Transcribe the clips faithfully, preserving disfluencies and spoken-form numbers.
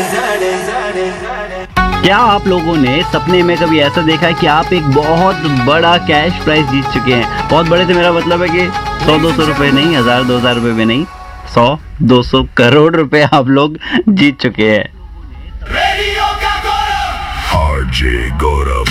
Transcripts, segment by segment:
क्या आप लोगों ने सपने में कभी ऐसा देखा है कि आप एक बहुत बड़ा कैश प्राइज जीत चुके हैं? बहुत बड़े से मेरा मतलब है कि सौ दो सौ रुपए नहीं, हजार दो हजार रुपए भी नहीं, सौ दो सौ करोड़ रुपए आप लोग जीत चुके हैं। आरजे गौरव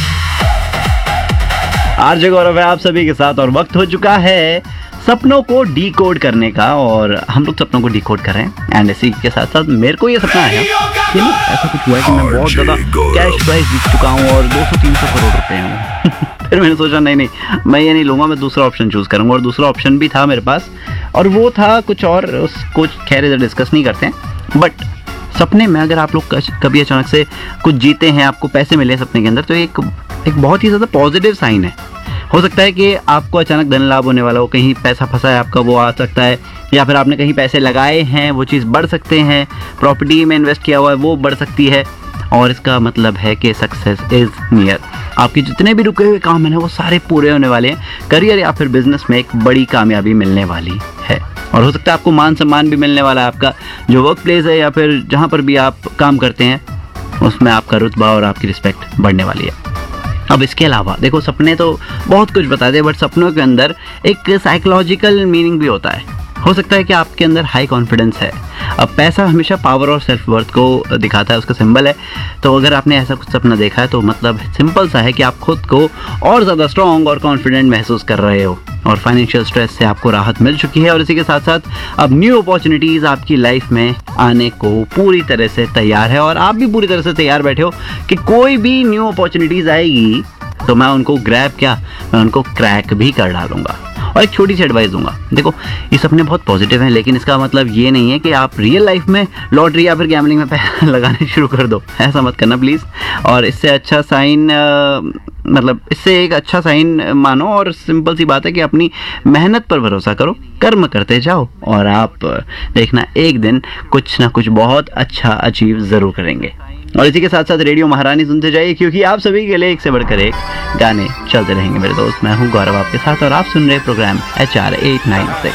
आरजे गौरव है आप सभी के साथ और वक्त हो चुका है सपनों को डी कोड करने का, और हम लोग सपनों को डी कोड कर रहे हैं। एंड इसी के साथ साथ मेरे को ये सपना आया कि ना ऐसा कुछ हुआ है कि मैं बहुत ज़्यादा कैश प्राइज जीत चुका हूँ और दो सौ तीन सौ करोड़ रुपए हूँ। फिर मैंने सोचा नहीं नहीं मैं ये नहीं लूँगा, मैं दूसरा ऑप्शन चूज़ करूँगा। और दूसरा ऑप्शन भी था मेरे पास और वो था कुछ और, उसको खैर इधर डिस्कस नहीं करते हैं। बट सपने में अगर आप लोग कभी अचानक से कुछ जीते हैं, आपको पैसे मिले सपने के अंदर, तो एक एक बहुत ही ज़्यादा पॉजिटिव साइन है। हो सकता है कि आपको अचानक धन लाभ होने वाला हो, कहीं पैसा फंसा है आपका वो आ सकता है, या फिर आपने कहीं पैसे लगाए हैं वो चीज़ बढ़ सकते हैं, प्रॉपर्टी में इन्वेस्ट किया हुआ है वो बढ़ सकती है। और इसका मतलब है कि सक्सेस इज़ नियर। आपके जितने भी रुके हुए काम हैं ना वो सारे पूरे होने वाले हैं। करियर या फिर बिजनेस में एक बड़ी कामयाबी मिलने वाली है, और हो सकता है आपको मान सम्मान भी मिलने वाला है। आपका जो वर्क प्लेस है या फिर जहाँ पर भी आप काम करते हैं उसमें आपका रुतबा और आपकी रिस्पेक्ट बढ़ने वाली है। अब इसके अलावा देखो, सपने तो बहुत कुछ बताते हैं, बट सपनों के अंदर एक साइकोलॉजिकल मीनिंग भी होता है। हो सकता है कि आपके अंदर हाई कॉन्फिडेंस है। अब पैसा हमेशा पावर और सेल्फ वर्थ को दिखाता है, उसका सिंबल है। तो अगर आपने ऐसा कुछ सपना देखा है तो मतलब सिंपल सा है कि आप खुद को और ज़्यादा स्ट्रॉन्ग और कॉन्फिडेंट महसूस कर रहे हो, और फाइनेंशियल स्ट्रेस से आपको राहत मिल चुकी है। और इसी के साथ साथ अब न्यू अपॉर्चुनिटीज़ आपकी लाइफ में आने को पूरी तरह से तैयार है, और आप भी पूरी तरह से तैयार बैठे हो कि कोई भी न्यू अपॉर्चुनिटीज़ आएगी तो मैं उनको ग्रैब क्या मैं उनको क्रैक भी कर डालूंगा। और एक छोटी सी एडवाइस दूंगा, देखो ये सपने बहुत पॉजिटिव हैं, लेकिन इसका मतलब ये नहीं है कि आप रियल लाइफ में लॉटरी या फिर गैम्बलिंग में पैसा लगाने शुरू कर दो। ऐसा मत करना प्लीज़। और इससे अच्छा साइन मतलब इससे एक अच्छा साइन मानो, और सिंपल सी बात है कि अपनी मेहनत पर भरोसा करो, कर्म करते जाओ, और आप देखना एक दिन कुछ ना कुछ बहुत अच्छा अचीव ज़रूर करेंगे। और इसी के साथ साथ रेडियो महारानी सुनते जाइए, क्योंकि आप सभी के लिए एक से बढ़कर एक गाने चलते रहेंगे मेरे दोस्त। मैं हूँ गौरव आपके साथ और आप सुन रहे programme H R eight nine six.